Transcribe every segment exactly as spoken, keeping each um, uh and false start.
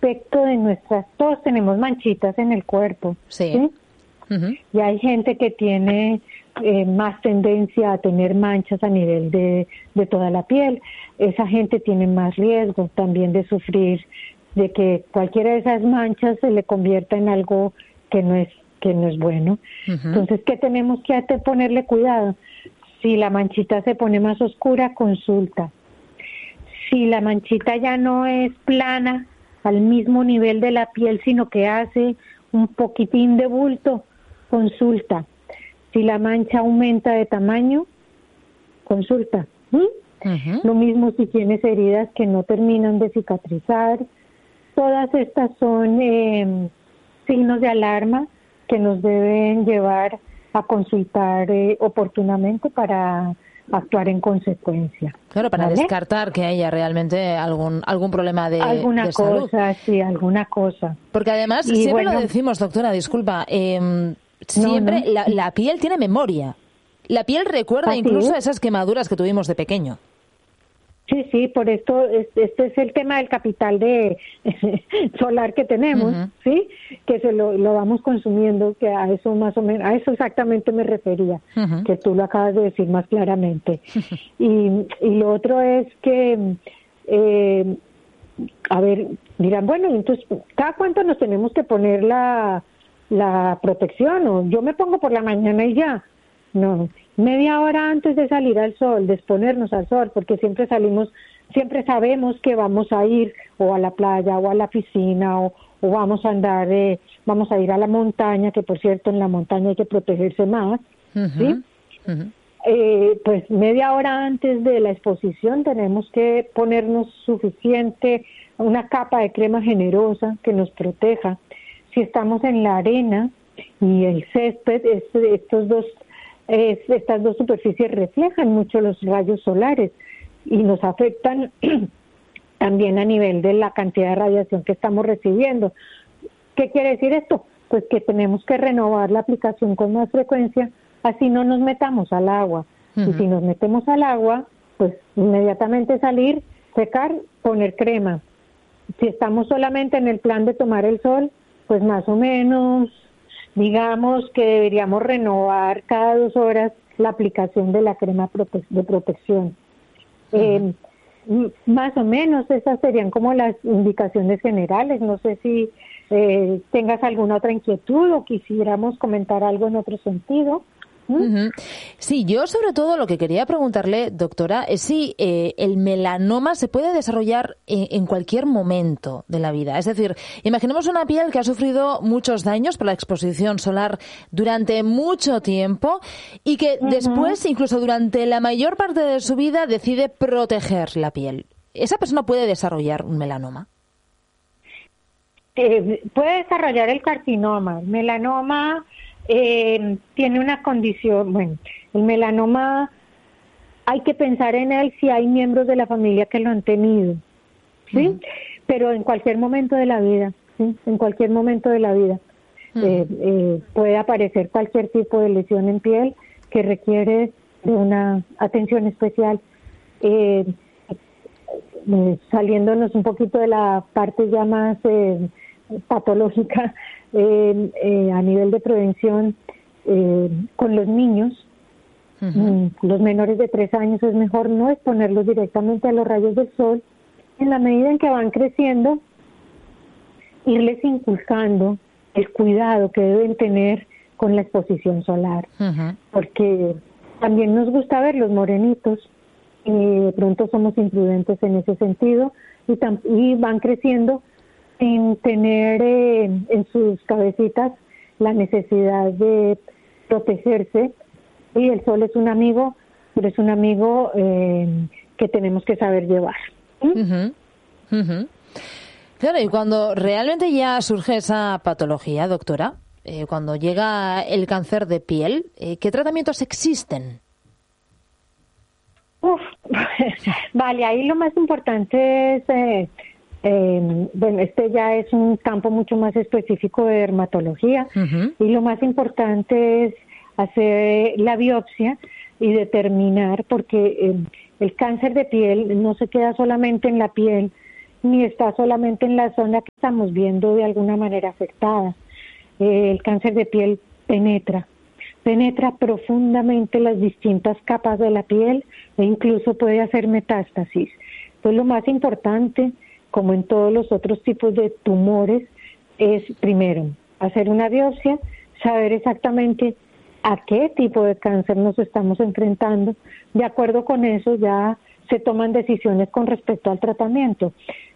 aspecto de nuestras, todos tenemos manchitas en el cuerpo, sí, ¿sí? Uh-huh. Y hay gente que tiene eh, más tendencia a tener manchas a nivel de, de toda la piel. Esa gente tiene más riesgo también de sufrir, de que cualquiera de esas manchas se le convierta en algo que no es, que no es bueno. Uh-huh. Entonces, ¿qué tenemos que hacer? Ponerle cuidado. Si la manchita se pone más oscura, consulta. Si la manchita ya no es plana, al mismo nivel de la piel, sino que hace un poquitín de bulto, consulta. Si la mancha aumenta de tamaño, consulta. ¿Mm? Uh-huh. Lo mismo si tienes heridas que no terminan de cicatrizar. Todas estas son eh, signos de alarma que nos deben llevar a consultar eh, oportunamente para actuar en consecuencia. Claro, para ¿vale? descartar que haya realmente algún algún problema de, alguna de salud. cosa, sí, alguna cosa. Porque además, y siempre bueno, lo decimos, doctora, disculpa, eh, siempre no, no. La, la piel tiene memoria. La piel recuerda Así incluso es. esas quemaduras que tuvimos de pequeño. Sí, sí, por esto, este es el tema del capital de solar que tenemos, Uh-huh. ¿sí? Que se lo, lo vamos consumiendo, que a eso más o menos, a eso exactamente me refería, Uh-huh. que tú lo acabas de decir más claramente. y, y lo otro es que, eh, a ver, dirán, bueno, entonces, ¿cada cuánto nos tenemos que poner la, la protección? O yo me pongo por la mañana y ya. No, media hora antes de salir al sol, de exponernos al sol, porque siempre salimos, siempre sabemos que vamos a ir o a la playa o a la piscina o, o vamos a andar, eh, vamos a ir a la montaña, que por cierto en la montaña hay que protegerse más, Uh-huh. ¿sí? Uh-huh. Eh, pues media hora antes de la exposición tenemos que ponernos suficiente, una capa de crema generosa que nos proteja. Si estamos en la arena y el césped, este, estos dos Es, estas dos superficies reflejan mucho los rayos solares y nos afectan también a nivel de la cantidad de radiación que estamos recibiendo. ¿Qué quiere decir esto? Pues que tenemos que renovar la aplicación con más frecuencia, así no nos metamos al agua. Uh-huh. Y si nos metemos al agua, pues inmediatamente salir, secar, poner crema. Si estamos solamente en el plan de tomar el sol, pues más o menos digamos que deberíamos renovar cada dos horas la aplicación de la crema prote- de protección. Uh-huh. Eh, m- más o menos esas serían como las indicaciones generales. No sé si eh, tengas alguna otra inquietud o quisiéramos comentar algo en otro sentido. ¿Mm? Uh-huh. Sí, yo sobre todo lo que quería preguntarle, doctora, es si eh, el melanoma se puede desarrollar en, en cualquier momento de la vida. Es decir, imaginemos una piel que ha sufrido muchos daños por la exposición solar durante mucho tiempo y que uh-huh. después, incluso durante la mayor parte de su vida, decide proteger la piel. ¿Esa persona puede desarrollar un melanoma? Eh, puede desarrollar el carcinoma. El melanoma Eh, tiene una condición, bueno, el melanoma hay que pensar en él si hay miembros de la familia que lo han tenido, ¿sí? Uh-huh. Pero en cualquier momento de la vida, ¿sí? En cualquier momento de la vida uh-huh. eh, eh, puede aparecer cualquier tipo de lesión en piel que requiere de una atención especial. Eh, eh, saliéndonos un poquito de la parte ya más eh, patológica, Eh, eh, a nivel de prevención eh, con los niños, uh-huh. los menores de tres años es mejor no exponerlos directamente a los rayos del sol. En la medida en que van creciendo, irles inculcando el cuidado que deben tener con la exposición solar, uh-huh. porque también nos gusta ver los morenitos y de pronto somos imprudentes en ese sentido y, tam- y van creciendo sin tener eh, en sus cabecitas la necesidad de protegerse. Y el sol es un amigo, pero es un amigo eh, que tenemos que saber llevar. ¿Mm? Uh-huh. Uh-huh. Claro, y cuando realmente ya surge esa patología, doctora, eh, cuando llega el cáncer de piel, eh, ¿qué tratamientos existen? Uf, vale, ahí lo más importante es... Eh, Eh, bueno, este ya es un campo mucho más específico de dermatología uh-huh. y lo más importante es hacer la biopsia y determinar, porque eh, el cáncer de piel no se queda solamente en la piel, ni está solamente en la zona que estamos viendo de alguna manera afectada. Eh, el cáncer de piel penetra, penetra profundamente las distintas capas de la piel e incluso puede hacer metástasis. Entonces lo más importante, como en todos los otros tipos de tumores, es primero hacer una biopsia, saber exactamente a qué tipo de cáncer nos estamos enfrentando. De acuerdo con eso ya se toman decisiones con respecto al tratamiento.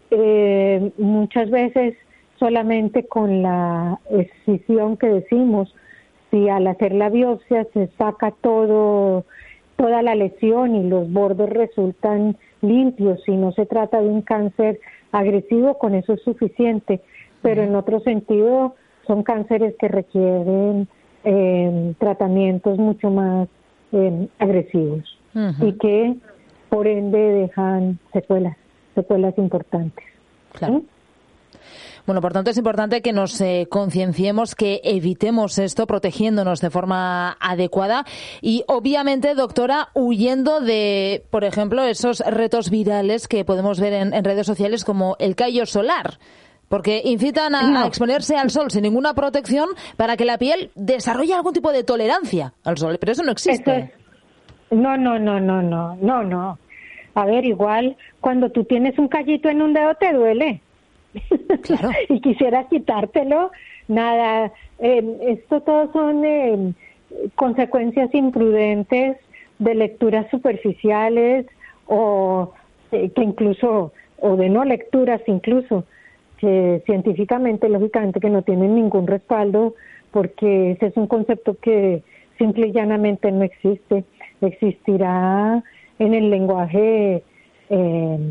Eh, muchas veces solamente con la excisión que decimos, si al hacer la biopsia se saca todo, toda la lesión y los bordes resultan limpios, si no se trata de un cáncer agresivo, con eso es suficiente, pero en otro sentido son cánceres que requieren eh, tratamientos mucho más eh, agresivos uh-huh. y que por ende dejan secuelas, secuelas importantes. Claro. ¿Sí? Bueno, por tanto, es importante que nos eh, concienciemos, que evitemos esto, protegiéndonos de forma adecuada y, obviamente, doctora, huyendo de, por ejemplo, esos retos virales que podemos ver en, en redes sociales como el callo solar, porque incitan a, no. a exponerse al sol sin ninguna protección para que la piel desarrolle algún tipo de tolerancia al sol, pero eso no existe. Eso es... No, no, no, no, no, no, no. A ver, igual, cuando tú tienes un callito en un dedo te duele. Claro. Y quisieras quitártelo, nada, eh, esto todo son eh, consecuencias imprudentes de lecturas superficiales o eh, que incluso, o de no lecturas incluso, que científicamente, lógicamente, que no tienen ningún respaldo, porque ese es un concepto que simple y llanamente no existe. Existirá en el lenguaje eh,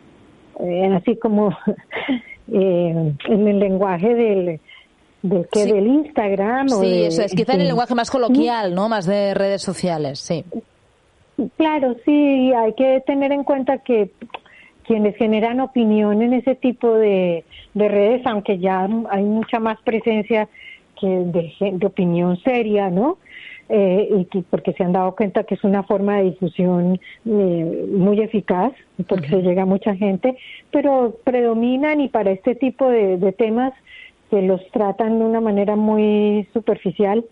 eh, así como eh, en el lenguaje del del que sí. del Instagram sí, o de, eso es quizá en el lenguaje más coloquial, ¿no? Más de redes sociales, sí. Claro, sí, hay que tener en cuenta que quienes generan opinión en ese tipo de, de redes, aunque ya hay mucha más presencia que de, de opinión seria, ¿no? Eh, y que, porque se han dado cuenta que es una forma de difusión eh, muy eficaz, porque uh-huh. se llega a mucha gente, pero predominan y para este tipo de, de temas que los tratan de una manera muy superficial,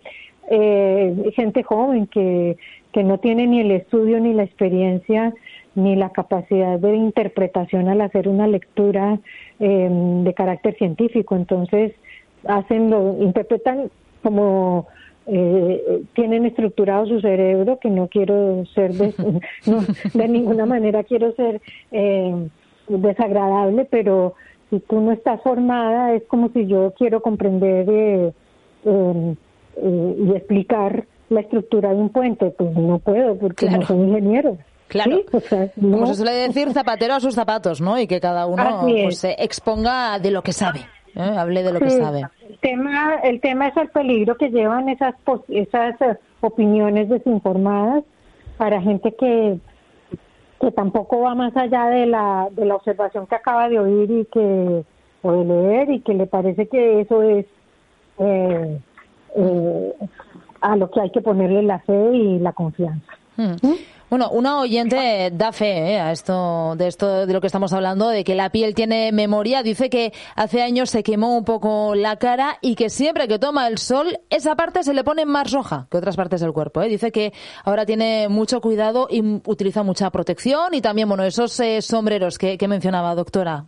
eh, gente joven que, que no tiene ni el estudio ni la experiencia ni la capacidad de interpretación al hacer una lectura eh, de carácter científico, entonces hacen lo, interpretan como eh, tienen estructurado su cerebro, que no quiero ser de, no, de ninguna manera quiero ser eh, desagradable, pero si tú no estás formada es como si yo quiero comprender eh, eh, eh, y explicar la estructura de un puente, pues no puedo porque claro. no soy ingeniero. Claro, ¿sí? O sea, no. Como se suele decir, zapatero a sus zapatos, ¿no? Y que cada uno pues, se exponga de lo que sabe, ¿eh? Hable de lo sí. que sabe. El tema, el tema es el peligro que llevan esas esas uh, opiniones desinformadas para gente que que tampoco va más allá de la de la observación que acaba de oír y que o de leer y que le parece que eso es eh, eh, a lo que hay que ponerle la fe y la confianza. Hmm. ¿Mm? Bueno, una oyente da fe ¿eh? a esto de esto de lo que estamos hablando, de que la piel tiene memoria. Dice que hace años se quemó un poco la cara y que siempre que toma el sol, esa parte se le pone más roja que otras partes del cuerpo. ¿eh? Dice que ahora tiene mucho cuidado y utiliza mucha protección y también, bueno, esos eh, sombreros que, que mencionaba, doctora.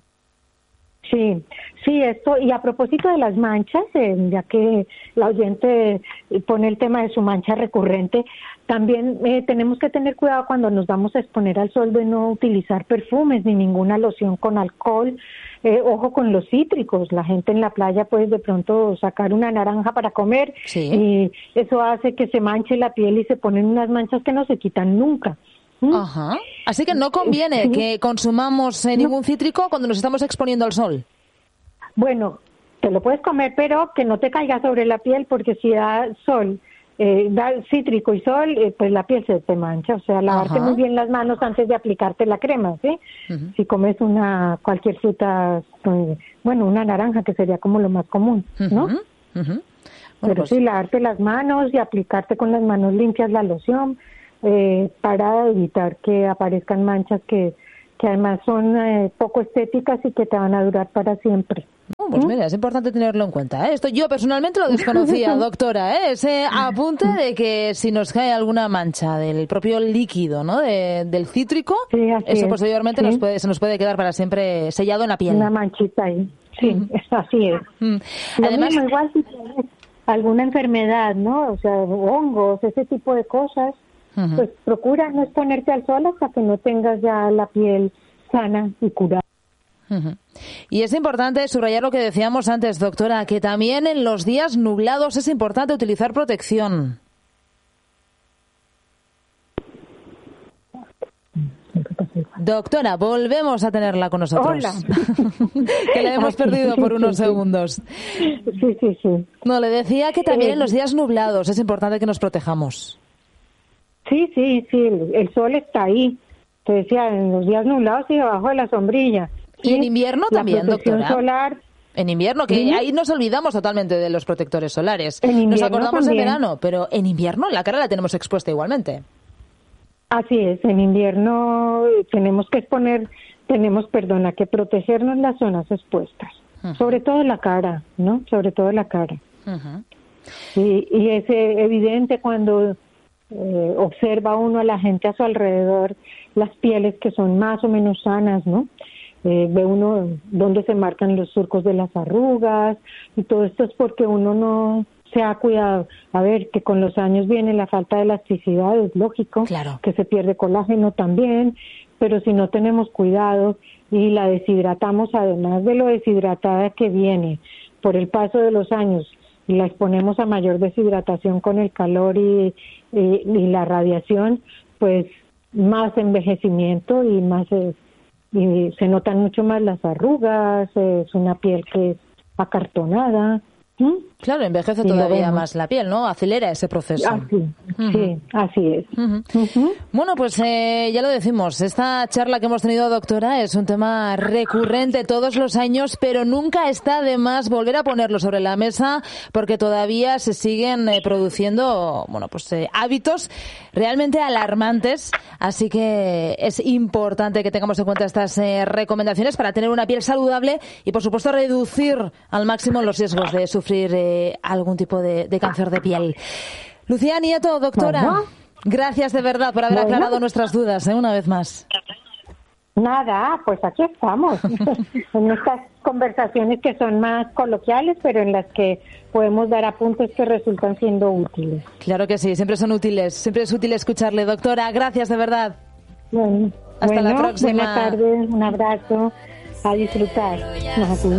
Sí, sí, esto, y a propósito de las manchas, eh, ya que la oyente pone el tema de su mancha recurrente, también eh, tenemos que tener cuidado cuando nos vamos a exponer al sol de no utilizar perfumes ni ninguna loción con alcohol. Eh, ojo con los cítricos, la gente en la playa puede de pronto sacar una naranja para comer sí. y eso hace que se manche la piel y se ponen unas manchas que no se quitan nunca. ¿Mm? Ajá. Así que no conviene sí. que consumamos eh, ningún cítrico cuando nos estamos exponiendo al sol. Bueno, te lo puedes comer, pero que no te caiga sobre la piel, porque si da sol, eh, da cítrico y sol, eh, pues la piel se te mancha. O sea, lavarte Ajá. muy bien las manos antes de aplicarte la crema, ¿sí? Uh-huh. Si comes una cualquier fruta, pues, bueno, una naranja, que sería como lo más común, ¿no? Uh-huh. Uh-huh. Bueno, pero pues... sí, lavarte las manos y aplicarte con las manos limpias la loción, eh, para evitar que aparezcan manchas que que además son eh, poco estéticas y que te van a durar para siempre. Oh, pues mira, es importante tenerlo en cuenta, ¿eh? Esto yo personalmente lo desconocía, doctora, ¿eh? Ese apunte de que si nos cae alguna mancha del propio líquido, ¿no? De, del cítrico, sí, eso es. posteriormente sí. nos puede, se nos puede quedar para siempre sellado en la piel. Una manchita ahí, sí, mm. así es. Mm. Lo Además, mismo, igual si tienes alguna enfermedad, ¿no? O sea, hongos, ese tipo de cosas, uh-huh. pues procura no exponerte al sol hasta que no tengas ya la piel sana y curada. Uh-huh. Y es importante subrayar lo que decíamos antes, doctora, que también en los días nublados es importante utilizar protección. Doctora, volvemos a tenerla con nosotros. Hola. Que la hemos perdido por unos sí, sí. segundos. Sí, sí, sí. No, le decía que también en los días nublados es importante que nos protejamos. Sí, sí, sí, el, el sol está ahí. Te decía, en los días nublados y debajo de la sombrilla. ¿Sí? Y en invierno la también, doctora. Solar. En invierno, que ¿sí? Ahí nos olvidamos totalmente de los protectores solares. Nos acordamos también. de verano, pero en invierno la cara la tenemos expuesta igualmente. Así es, en invierno tenemos que exponer, tenemos, perdona, que protegernos las zonas expuestas, uh-huh. sobre todo la cara, ¿no? Sobre todo la cara. Uh-huh. Y, y es evidente cuando eh, observa uno a la gente a su alrededor, las pieles que son más o menos sanas, ¿no? Eh, ve uno dónde se marcan los surcos de las arrugas y todo esto es porque uno no se ha cuidado. A ver, que con los años viene la falta de elasticidad, es lógico, claro. que se pierde colágeno también, pero si no tenemos cuidado y la deshidratamos, además de lo deshidratada que viene por el paso de los años, y la exponemos a mayor deshidratación con el calor y, y, y la radiación, pues más envejecimiento y más eh, y se notan mucho más las arrugas, eh, es una piel que es acartonada. ¿Mm? Claro, envejece sí, todavía más la piel, ¿no? Acelera ese proceso. Así, uh-huh. Sí, así es. Uh-huh. Uh-huh. Bueno, pues eh, ya lo decimos, esta charla que hemos tenido, doctora, es un tema recurrente todos los años, pero nunca está de más volver a ponerlo sobre la mesa porque todavía se siguen eh, produciendo, bueno, pues eh, hábitos realmente alarmantes, así que es importante que tengamos en cuenta estas eh, recomendaciones para tener una piel saludable y, por supuesto, reducir al máximo los riesgos de sufrir Eh, algún tipo de, de cáncer de piel. Lucía Nieto, doctora, bueno. gracias de verdad por haber bueno. aclarado nuestras dudas, ¿eh? Una vez más. Nada, pues aquí estamos, en estas conversaciones que son más coloquiales, pero en las que podemos dar apuntes que resultan siendo útiles. Claro que sí, siempre son útiles, siempre es útil escucharle, doctora, gracias de verdad. Bueno, hasta bueno, la próxima. Buenas tardes, un abrazo, a disfrutar.